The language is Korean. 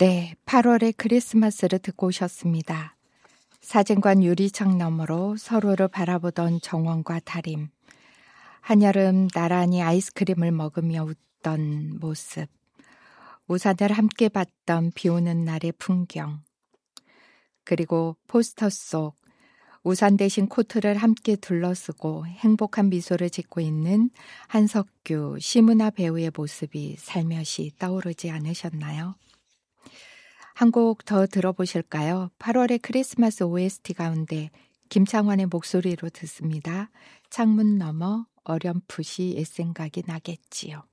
네, 8월의 크리스마스를 듣고 오셨습니다. 사진관 유리창 너머로 서로를 바라보던 정원과 다림, 한여름 나란히 아이스크림을 먹으며 웃던 모습, 우산을 함께 봤던 비오는 날의 풍경, 그리고 포스터 속 우산 대신 코트를 함께 둘러쓰고 행복한 미소를 짓고 있는 한석규 시문화 배우의 모습이 살며시 떠오르지 않으셨나요? 한 곡 더 들어보실까요? 8월의 크리스마스 OST 가운데 김창완의 목소리로 듣습니다. 창문 너머 어렴풋이 옛 생각이 나겠지요.